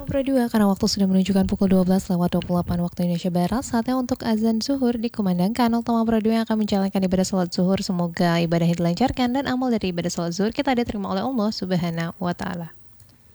Pro 2 karena waktu sudah menunjukkan pukul 12:28 waktu Indonesia Barat, saatnya untuk azan zuhur dikumandangkan. Ultama Pro 2 yang akan menjalankan ibadah sholat zuhur, semoga ibadahnya dilancarkan dan amal dari ibadah sholat zuhur kita diterima oleh Allah Subhanahu wa Ta'ala.